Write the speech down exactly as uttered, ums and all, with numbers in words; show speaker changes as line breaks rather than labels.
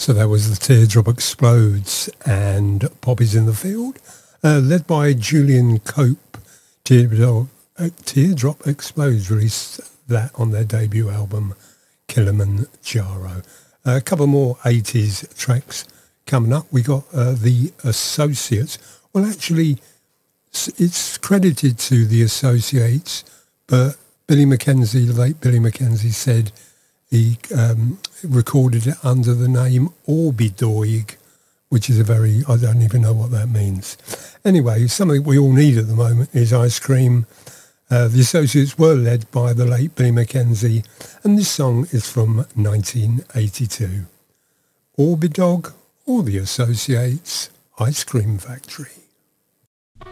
So that was The Teardrop Explodes and Poppies in the Field, uh, led by Julian Cope. Teardrop, uh, Teardrop Explodes released that on their debut album, Kilimanjaro. Uh, a couple more eighties tracks coming up. We got uh, The Associates. Well, actually, it's credited to The Associates, but Billy Mackenzie, the late Billy Mackenzie, said he um, recorded it under the name Orbidoig, which is a very, I don't even know what that means. Anyway, something we all need at the moment is ice cream. Uh, the Associates were led by the late Billy Mackenzie, and this song is from nineteen eighty-two. Orbidog or The Associates, Ice Cream Factory.